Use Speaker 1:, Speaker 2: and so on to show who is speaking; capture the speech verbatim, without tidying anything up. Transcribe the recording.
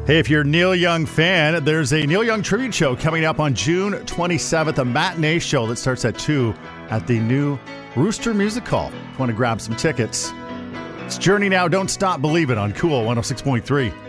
Speaker 1: Hey, if you're a Neil Young fan, there's a Neil Young tribute show coming up on June twenty-seventh, a matinee show that starts at two at the new Rooster Music Hall. If you want to grab some tickets, it's Journey Now, Don't Stop Believin' on Cool one oh six point three.